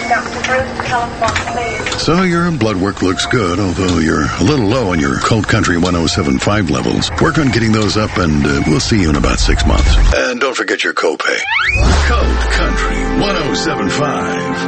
So your blood work looks good, although you're a little low on your Cold Country 107.5 levels. Work on getting those up, and we'll see you in about 6 months. And don't forget your copay. Cold Country 107.5.